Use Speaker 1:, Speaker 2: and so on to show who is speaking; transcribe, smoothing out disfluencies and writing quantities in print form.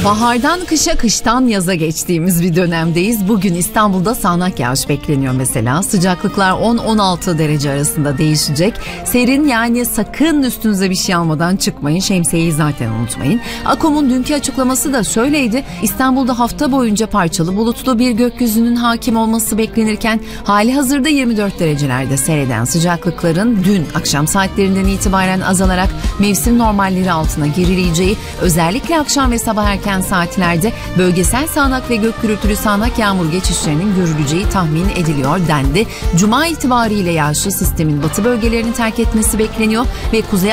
Speaker 1: Bahardan kışa, kıştan yaza geçtiğimiz bir dönemdeyiz. Bugün İstanbul'da sağanak yağış bekleniyor mesela. Sıcaklıklar 10-16 derece arasında değişecek. Serin, yani sakın üstünüze bir şey almadan çıkmayın. Şemsiyeyi zaten unutmayın. AKOM'un dünkü açıklaması da şöyleydi. İstanbul'da hafta boyunca parçalı bulutlu bir gökyüzünün hakim olması beklenirken hali hazırda 24 derecelerde seyreden sıcaklıkların dün akşam saatlerinden itibaren azalarak mevsim normalleri altına gerileyeceği, özellikle akşam ve sabah erken saatlerde bölgesel sağanak ve gök gürültülü sağanak yağmur geçişlerinin görüleceği tahmin ediliyor dendi. Cuma itibariyle yağışlı sistemin batı bölgelerini terk etmesi bekleniyor ve kuzey